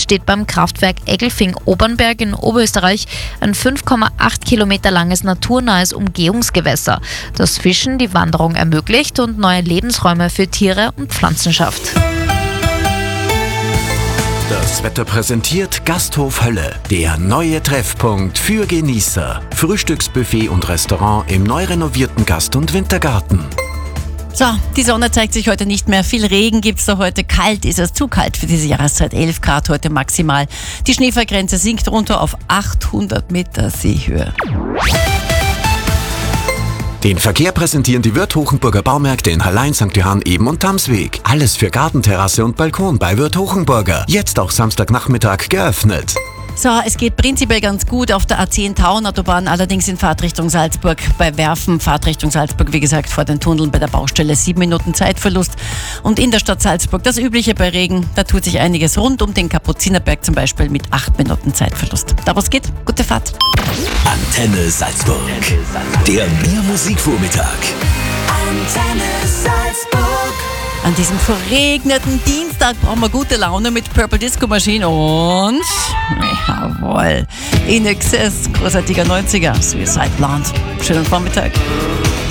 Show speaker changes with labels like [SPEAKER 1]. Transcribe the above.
[SPEAKER 1] entsteht beim Kraftwerk Eggelfing-Obernberg in Oberösterreich ein 5,8 Kilometer langes naturnahes Umgehungsgewässer, das Fischen die Wanderung ermöglicht und neue Lebensräume für Tiere und Pflanzen schafft.
[SPEAKER 2] Das Wetter präsentiert Gasthof Hölle, der neue Treffpunkt für Genießer. Frühstücksbuffet und Restaurant im neu renovierten Gast- und Wintergarten.
[SPEAKER 3] So, die Sonne zeigt sich heute nicht mehr. Viel Regen gibt's da heute. Kalt ist es, zu kalt für diese Jahreszeit. 11 Grad heute maximal. Die Schneefallgrenze sinkt runter auf 800 Meter Seehöhe.
[SPEAKER 2] Den Verkehr präsentieren die Wirth Hochenburger Baumärkte in Hallein, St. Johann, Eben und Tamsweg. Alles für Gartenterrasse und Balkon bei Wirth Hochenburger. Jetzt auch Samstagnachmittag geöffnet.
[SPEAKER 3] So, es geht prinzipiell ganz gut auf der A10 Tauernautobahn, allerdings in Fahrtrichtung Salzburg bei Werfen. Fahrtrichtung Salzburg, wie gesagt, vor den Tunneln bei der Baustelle 7 Minuten Zeitverlust. Und in der Stadt Salzburg das Übliche bei Regen, da tut sich einiges rund um den Kapuzinerberg zum Beispiel mit 8 Minuten Zeitverlust. Da was geht, gute Fahrt.
[SPEAKER 4] Antenne Salzburg. Der Mehr-Musik-Vormittag.
[SPEAKER 5] Antenne Salzburg.
[SPEAKER 3] An diesem verregneten Dienstag brauchen wir gute Laune mit Purple Disco Machine und jawohl, In Excess, großartiger 90er, Suicide Blonde. Schönen Vormittag.